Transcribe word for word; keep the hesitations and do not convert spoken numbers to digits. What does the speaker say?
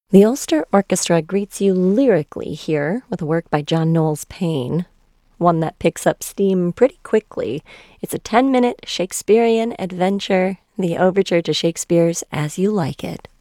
The Ulster Orchestra greets you lyrically here with a work by John Knowles Paine, one that picks up steam pretty quickly. It's a ten-minute Shakespearean adventure, the overture to Shakespeare's As You Like It.